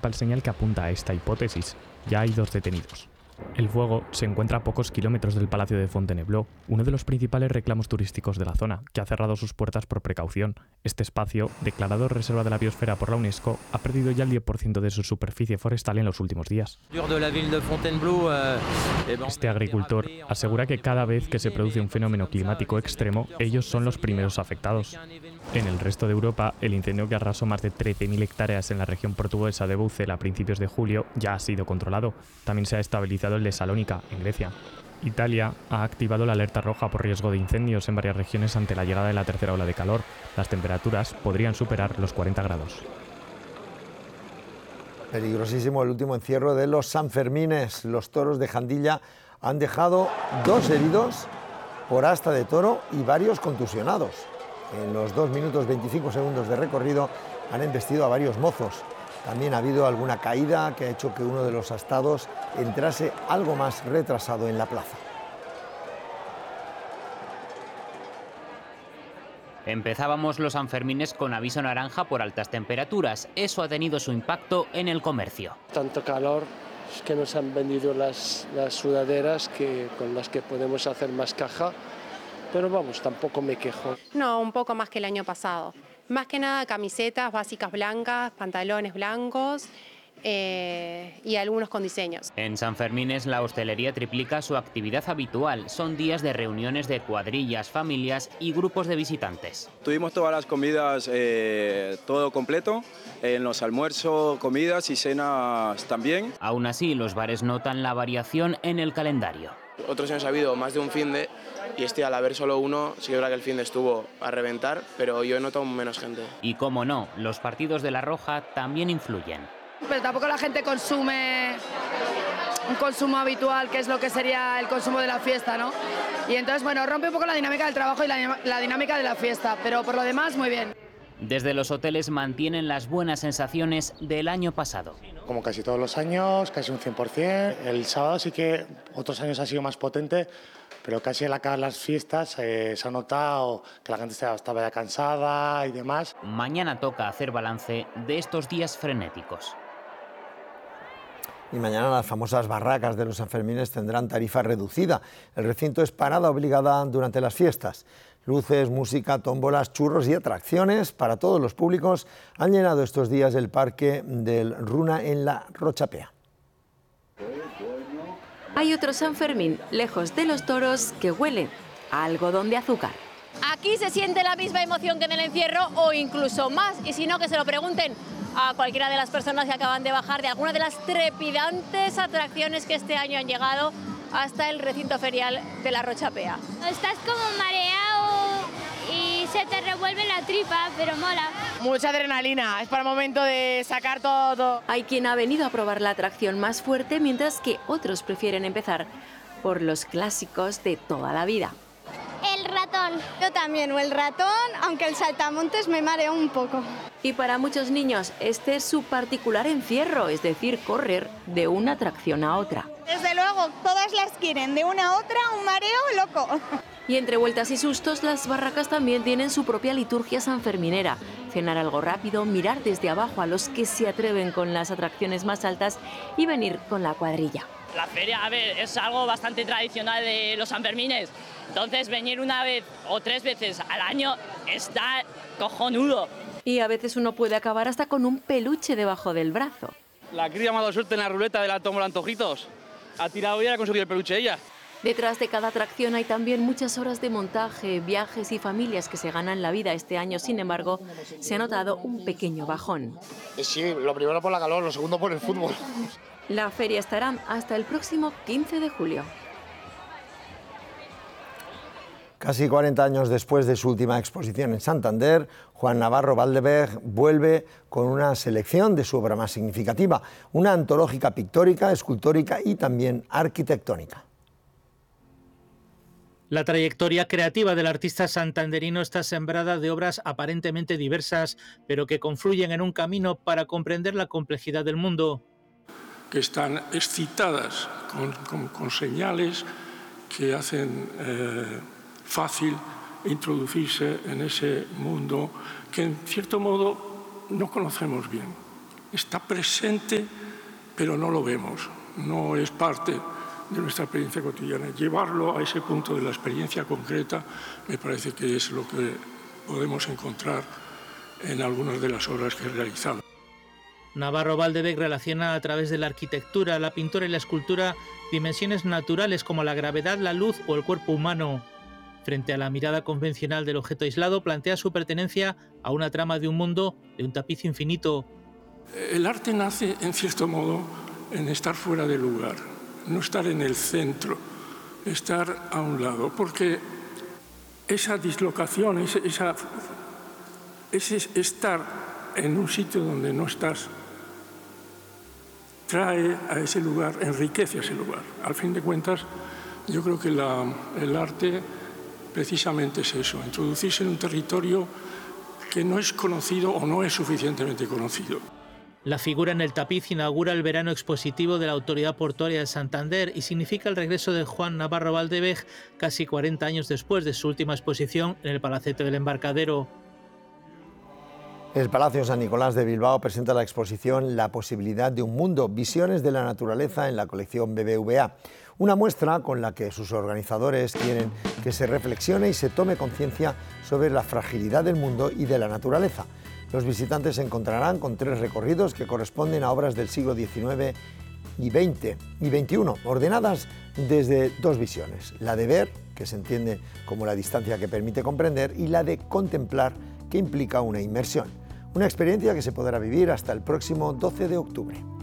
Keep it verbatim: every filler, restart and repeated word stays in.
principal señal que apunta a esta hipótesis. Ya hay dos detenidos. El fuego se encuentra a pocos kilómetros del Palacio de Fontainebleau, uno de los principales reclamos turísticos de la zona, que ha cerrado sus puertas por precaución. Este espacio, declarado Reserva de la Biosfera por la UNESCO, ha perdido ya el diez por ciento de su superficie forestal en los últimos días. Este agricultor asegura que cada vez que se produce un fenómeno climático extremo, ellos son los primeros afectados. En el resto de Europa, el incendio que arrasó más de trece mil hectáreas en la región portuguesa de Bouzel a principios de julio ya ha sido controlado. También se ha estabilizado el de Salónica, en Grecia. Italia ha activado la alerta roja por riesgo de incendios en varias regiones ante la llegada de la tercera ola de calor. Las temperaturas podrían superar los cuarenta grados. Peligrosísimo el último encierro de los Sanfermines. Los toros de Jandilla han dejado dos heridos por asta de toro y varios contusionados. En los dos minutos veinticinco segundos de recorrido han embestido a varios mozos. También ha habido alguna caída que ha hecho que uno de los astados entrase algo más retrasado en la plaza. Empezábamos los Sanfermines con aviso naranja por altas temperaturas. Eso ha tenido su impacto en el comercio. Tanto calor es que nos han vendido las, las sudaderas que, con las que podemos hacer más caja, pero vamos, tampoco me quejo. No, un poco más que el año pasado. Más que nada camisetas básicas blancas, pantalones blancos eh, y algunos con diseños. En Sanfermines la hostelería triplica su actividad habitual. Son días de reuniones de cuadrillas, familias y grupos de visitantes. Tuvimos todas las comidas, eh, todo completo, en los almuerzos, comidas y cenas también. Aún así, los bares notan la variación en el calendario. Otros años ha habido más de un finde y este al haber solo uno, sí que es verdad que el finde estuvo a reventar, pero yo he notado menos gente. Y cómo no, los partidos de La Roja también influyen. Pero tampoco la gente consume un consumo habitual, que es lo que sería el consumo de la fiesta, ¿no? Y entonces, bueno, rompe un poco la dinámica del trabajo y la, la dinámica de la fiesta, pero por lo demás, muy bien. Desde los hoteles mantienen las buenas sensaciones del año pasado. Como casi todos los años, casi un cien por ciento. El sábado sí que otros años ha sido más potente, pero casi al acabar las fiestas eh, se ha notado que la gente estaba ya cansada y demás. Mañana toca hacer balance de estos días frenéticos. Y mañana las famosas barracas de los Sanfermines tendrán tarifa reducida. El recinto es parada obligada durante las fiestas. Luces, música, tómbolas, churros y atracciones para todos los públicos han llenado estos días el parque del Runa en la Rochapea. Hay otro San Fermín, lejos de los toros, que huele a algodón de azúcar. Aquí se siente la misma emoción que en el encierro o incluso más, y si no, que se lo pregunten a cualquiera de las personas que acaban de bajar de alguna de las trepidantes atracciones que este año han llegado hasta el recinto ferial de la Rochapea. Estás como mareado y se te revuelve la tripa, pero mola. Mucha adrenalina, es para el momento de sacar todo, todo. Hay quien ha venido a probar la atracción más fuerte, mientras que otros prefieren empezar por los clásicos de toda la vida. El ratón. Yo también, o el ratón, aunque el saltamontes me mareó un poco. Y para muchos niños, este es su particular encierro, es decir, correr de una atracción a otra. Desde luego, todas las quieren, de una a otra, un mareo loco. Y entre vueltas y sustos, las barracas también tienen su propia liturgia sanferminera. Cenar algo rápido, mirar desde abajo a los que se atreven con las atracciones más altas y venir con la cuadrilla. La feria, a ver, es algo bastante tradicional de los Sanfermines. Entonces, venir una vez o tres veces al año está cojonudo. Y a veces uno puede acabar hasta con un peluche debajo del brazo. La cría me ha dado suerte en la ruleta de la tómbola Antojitos. Ha tirado y ha conseguido el peluche ella. Detrás de cada atracción hay también muchas horas de montaje, viajes y familias que se ganan la vida. Este año, sin embargo, se ha notado un pequeño bajón. Sí, lo primero por la calor, lo segundo por el fútbol. La feria estará hasta el próximo quince de julio. Casi cuarenta años después de su última exposición en Santander, Juan Navarro Valdeberg vuelve con una selección de su obra más significativa, una antológica pictórica, escultórica y también arquitectónica. La trayectoria creativa del artista santanderino está sembrada de obras aparentemente diversas, pero que confluyen en un camino para comprender la complejidad del mundo. Que están excitadas con, con, con señales que hacen eh, fácil introducirse en ese mundo que en cierto modo no conocemos bien, está presente, pero no lo vemos, no es parte de nuestra experiencia cotidiana. Llevarlo a ese punto de la experiencia concreta me parece que es lo que podemos encontrar en algunas de las obras que he realizado. Navarro Baldeweg relaciona a través de la arquitectura, la pintura y la escultura dimensiones naturales como la gravedad, la luz o el cuerpo humano. Frente a la mirada convencional del objeto aislado, plantea su pertenencia a una trama de un mundo, de un tapiz infinito. El arte nace, en cierto modo, en estar fuera de lugar, no estar en el centro, estar a un lado, porque esa dislocación, esa, esa, ese estar en un sitio donde no estás, trae a ese lugar, enriquece a ese lugar. Al fin de cuentas, yo creo que la, el arte precisamente es eso, introducirse en un territorio que no es conocido o no es suficientemente conocido. La figura en el tapiz inaugura el verano expositivo de la Autoridad Portuaria de Santander y significa el regreso de Juan Navarro Baldeweg casi cuarenta años después de su última exposición en el Palacete del Embarcadero. El Palacio San Nicolás de Bilbao presenta la exposición La posibilidad de un mundo, visiones de la naturaleza en la colección B B V A. Una muestra con la que sus organizadores quieren que se reflexione y se tome conciencia sobre la fragilidad del mundo y de la naturaleza. Los visitantes se encontrarán con tres recorridos que corresponden a obras del siglo diecinueve y veinte y veintiuno, ordenadas desde dos visiones, la de ver, que se entiende como la distancia que permite comprender, y la de contemplar, que implica una inmersión. Una experiencia que se podrá vivir hasta el próximo doce de octubre.